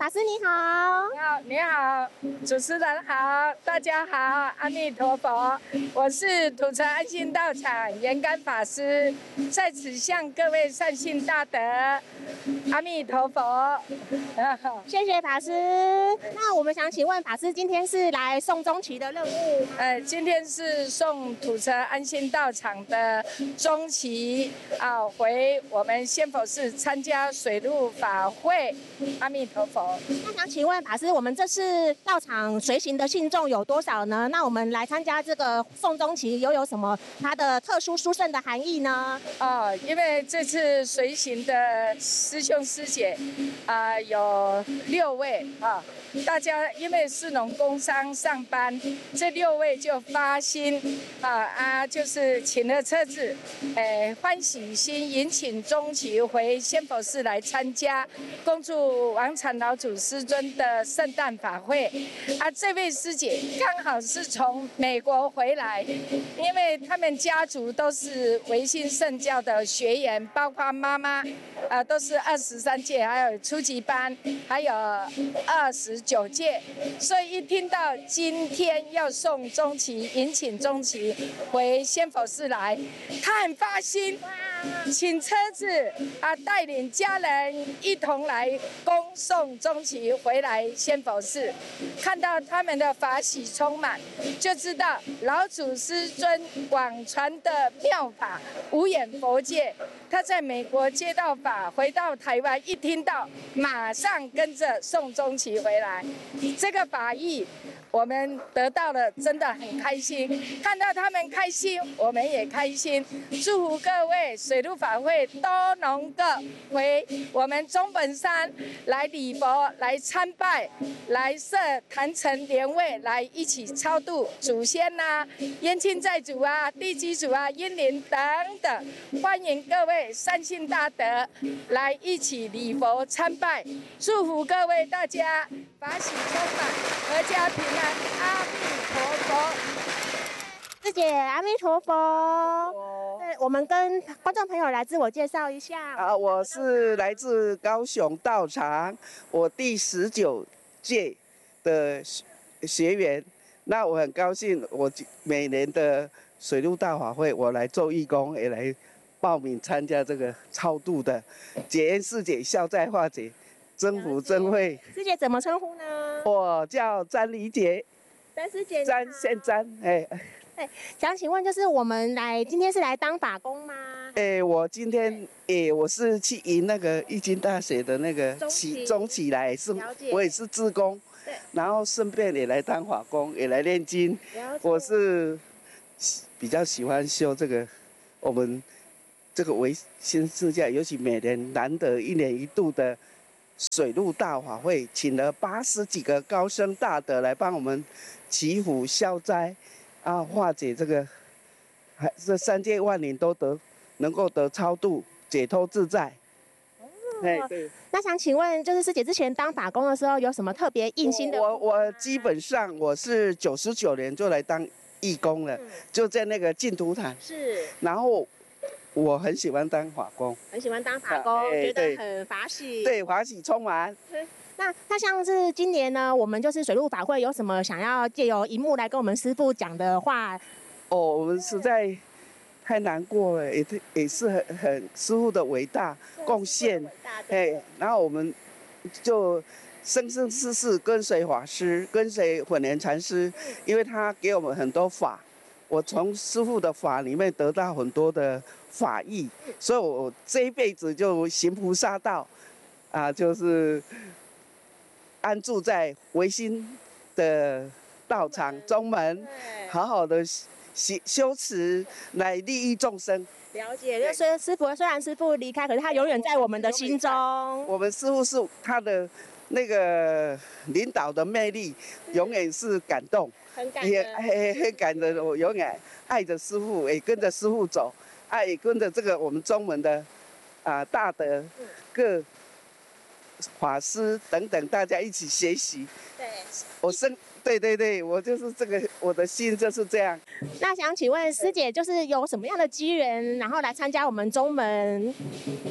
法师你好。 你好，主持人好，大家好，阿弥陀佛。我是土城安心道场圆干法师，在此向各位善信大德阿弥陀佛。 谢谢法师。那我们想请问法师，今天是来送中旗的任务吗？ 今天是送土城安心道场的中旗回我们仙佛寺参加水陆法会。阿弥陀佛。 那想请问法师，我们这次到场随行的信众有多少呢？那我们来参加这个送中旗又有什么它的特殊殊胜的含义呢？ 因为这次随行的师兄师姐有6位大家因为是农工商上班，这6位就发心就是请了车子，欢喜心迎请中旗回仙佛寺来参加恭祝王禅老祖师尊的圣诞法会。这位师姐刚好是从美国回来，因为他们家族都是维新圣教的学员，包括妈妈都是23届，还有初级班，还有29届，所以一听到今天要送中旗，迎请中旗回仙佛寺来，他很发心，请车子带领家人一同来恭送中旗回来仙佛寺，看到他们的法喜充满，就知道老祖师尊广传的妙法无眼佛界。他在美国接到法，回到台湾一听到，马上跟着送中旗回来。这个法义我们得到了，真的很开心。看到他们开心，我们也开心。祝福各位水陆法会都能够回我们中本山来礼佛、来参拜、来设坛城莲位，来一起超度祖先冤亲债主地基主英灵等等。欢迎各位善信大德来一起礼佛参拜，祝福各位大家法喜充满，阖家平安。阿弥陀佛。 师姐，阿弥陀佛。对，我们跟观众朋友来自我介绍一下。 我是来自高雄道场，我第19届的学员。那我很高兴，我每年的水陆大法会，我来做义工，也来报名参加这个超度的解冤释结、消灾化解、增福增慧。 师姐怎么称呼呢？ 我叫詹黎杰。 詹师姐。 詹姓詹， 想请问，就是我们今天是来当法工吗？ 我今天我是去迎那个义经大学的那个中旗来，我也是志工， 对， 然后顺便也来当法工，也来念经。我是比较喜欢修这个我们这个维新世界，尤其每年难得1年1度的水陆大法会，请了80几个高僧大德来帮我们祈福消灾化解这3界万灵都能够得超度解脱自在。 对。那想请问，就是师姐之前当法工的时候，有什么特别印心的？ 我基本上我是99年就来当义工了，就在那个净土坛。 是。 然后我很喜欢当法工， 很喜欢当法工，觉得很法喜。 对，法喜充满。 那像是今年呢，我们就是水陆法会有什么想要借由荧幕来跟我们师父讲的话？ 我们实在太难过了，也是很师父的伟大贡献。然后我们就生生世世跟随法师，跟随混莲禅师，因为他给我们很多法，我从师父的法里面得到很多的法义，所以我这一辈子就行菩萨道，就是安住在维新的道场中门，好好的修持来利益众生。 了解，就是虽然师父离开，可是他永远在我们的心中。 我们师父是他的那个领导的魅力，永远是感动， 很感人， 也很感人。我永远爱着师父，也跟着师父走，也跟着这个我们中门的大德各法师等等，大家一起学习。对，对，我就是这个，我的心就是这样。 那想请问师姐，就是有什么样的机缘，然后来参加我们中门？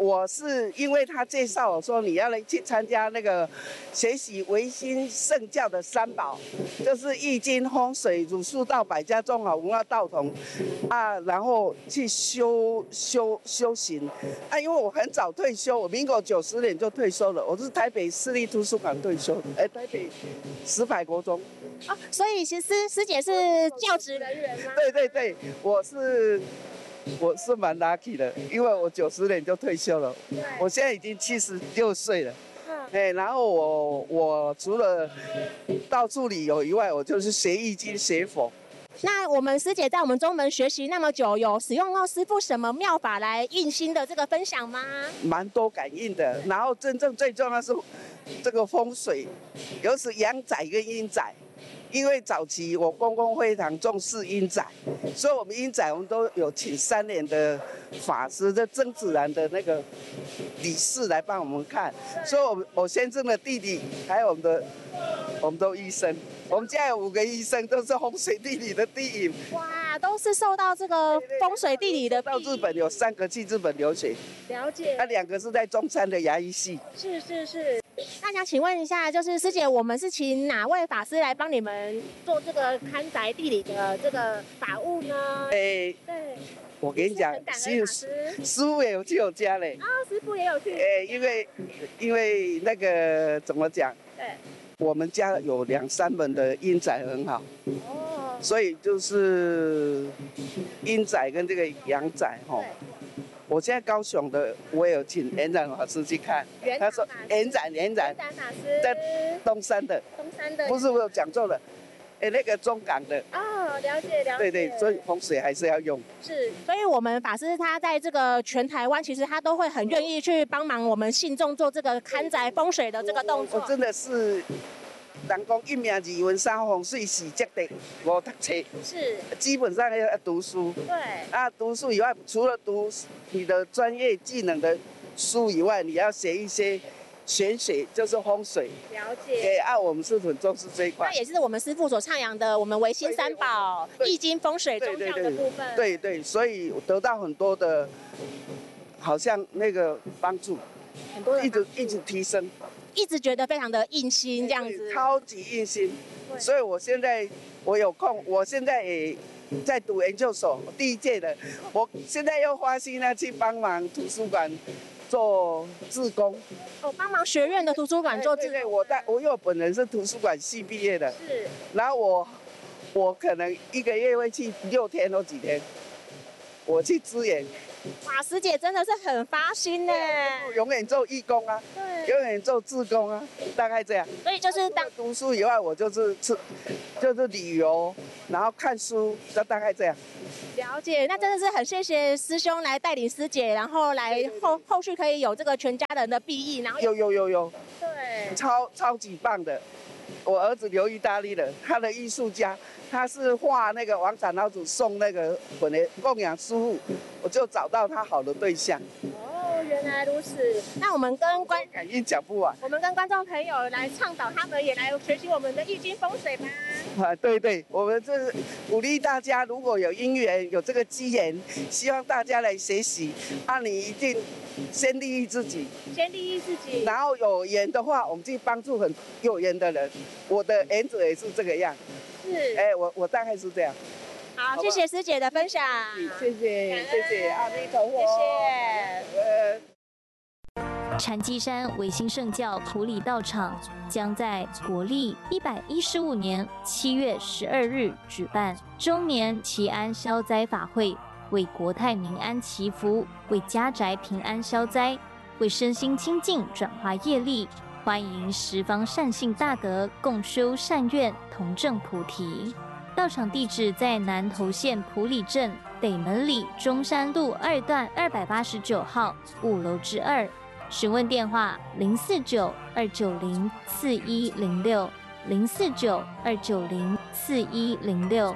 我是因为他介绍我说你要来去参加那个学习维新圣教的三宝，就是易经、风水、儒术道、百家中华文化道统啊，然后去修行啊。因为我很早退休，我民国90年就退休了，我是台北市立图书馆退休，台北石牌国中。 哦，所以其实师姐是教职人员吗？ 对，我是蛮 lucky 的，因为我90年就退休了，我现在已经76岁了。然后我除了到处旅游以外，我就是学易经、学佛。 那我们师姐在我们中门学习那么久，有使用到师父什么妙法来印心的这个分享吗？ 蛮多感应的，然后真正最重要是这个风水，尤其阳宅跟阴宅。因为早期我公公会堂重视阴宅，所以我们阴宅我们都有请3年的法师，这曾子然的那个理事来帮我们看。所以我先生的弟弟还有我们都医生，我们家有5个医生，都是风水地理的第一。 哇，都是受到这个风水地理的。 到日本有3个去日本留学， 了解。 2个是在中山的牙医系。 是。那想请问一下，就是师姐，我们是请哪位法师来帮你们做这个看宅地理的这个法务呢？对， 我跟你讲，师傅也有去我家嘞。 师傅也有去。 因为那个怎么讲？ 对。 我们家有2、3门的阴宅很好。所以就是阴宅跟这个阳宅哈。我现在高雄的，我也有请延展法师去看，他说延展法师在东山的，不是我有讲错了，那个中港的。 了解。 对，所以风水还是要用。 是，所以我们法师他在这个全台湾，其实他都会很愿意去帮忙我们信众做这个看宅风水的这个动作。 我真的是。人讲一命二运三风水四积德5读册， 是基本上要读书。 对。 读书以外，除了读你的专业技能的书以外，你要学一些玄学，就是风水。 了解。 我们是很重视这一块。 那也是我们师父所倡扬的，我们维新三宝、易经、风水、宗教的部分。 对，所以得到很多的，好像那个帮助， 很多一直提升。 一直觉得非常的印心这样子， 超级印心。所以我有空，我现在也在读研究所第1届的，我现在又花心去帮忙图书馆做志工。 帮忙学院的图书馆做志工。 对，因为我本人是图书馆系毕业的。 是。 然后我可能1个月会去6天或几天，我去支援。 哇，师姐真的是很发心呢， 永远做义工啊，永远做志工啊，大概这样。 所以就是当读书以外，我就是旅游，然后看书，就大概这样。 了解，那真的是很谢谢师兄来带领师姐，然后来后续可以有这个全家人的裨益，然后有， 对， 超级棒的。我儿子留意大利的，他的艺术家，他是画那个王长老祖送那个供养师傅，我就找到他好的对象。 原来如此。那我们跟观众朋友来倡导，他们也来学习我们的易经风水吧。 对，我们这是鼓励大家，如果有因缘有这个机缘，希望大家来学习。你一定先利益自己，然后有缘的话，我们去帮助很有缘的人。我的原则也是这个样。 是。 我大概是这样。 好，谢谢师姐的分享。 谢谢，阿弥陀佛。 谢谢。 禅寂山维新圣教埔里道场将在国历115年7月12日举办周年祈安消灾法会，为国泰民安祈福，为家宅平安消灾，为身心清净转化业力。欢迎十方善信大德共修善愿，同证菩提。道场地址在南投县埔里镇北门里中山路2段289号5楼之2。询问电话049-290-4106 049-290-4106。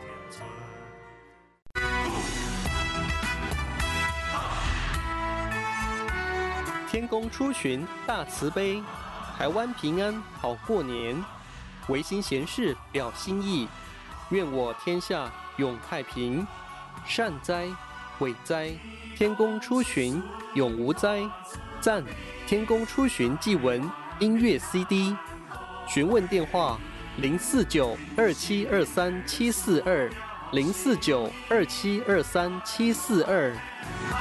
天公出巡大慈悲，台湾平安好过年。维新贤士表心意，愿我天下永太平。善哉。 伟哉，天公出巡永无灾。赞，天公出巡祭文音乐 CD。询问电话049-2723-742，049-2723-742。